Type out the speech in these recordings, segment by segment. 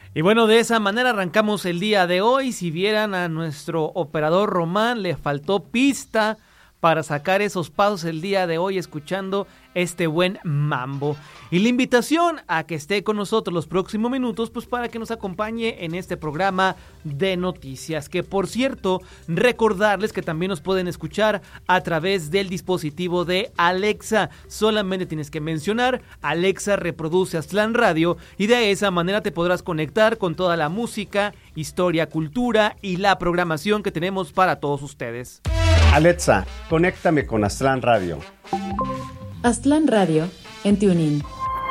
Y bueno, de esa manera arrancamos el día de hoy. Si vieran a nuestro operador Román, le faltó pista para sacar esos pasos el día de hoy escuchando este buen mambo. Y la invitación a que esté con nosotros los próximos minutos, pues para que nos acompañe en este programa de noticias. Que por cierto, recordarles que también nos pueden escuchar a través del dispositivo de Alexa. Solamente tienes que mencionar Alexa reproduce Aztlán Radio y de esa manera te podrás conectar con toda la música, historia, cultura y la programación que tenemos para todos ustedes. Alexa, conéctame con Aztlán Radio. Aztlán Radio en TuneIn.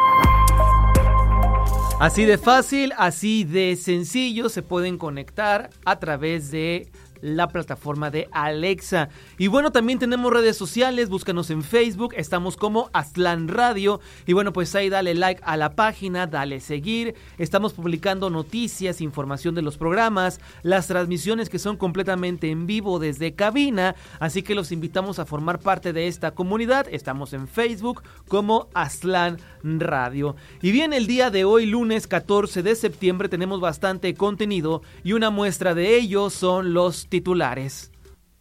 Así de fácil, así de sencillo, se pueden conectar a través de la plataforma de Alexa. Y bueno, también tenemos redes sociales, búscanos en Facebook, estamos como Aztlán Radio. Y bueno, pues ahí dale like a la página, dale seguir. Estamos publicando noticias, información de los programas, las transmisiones que son completamente en vivo desde cabina. Así que los invitamos a formar parte de esta comunidad. Estamos en Facebook como Aztlán Radio. Y bien, el día de hoy, lunes 14 de septiembre, tenemos bastante contenido y una muestra de ello son los titulares.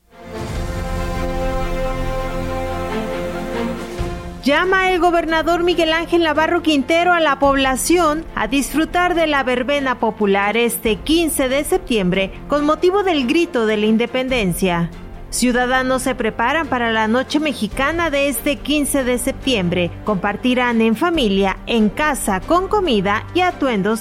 Llama el gobernador Miguel Ángel Navarro Quintero a la población a disfrutar de la verbena popular este 15 de septiembre con motivo del grito de la independencia. Ciudadanos se preparan para la noche mexicana de este 15 de septiembre. Compartirán en familia, en casa, con comida y atuendos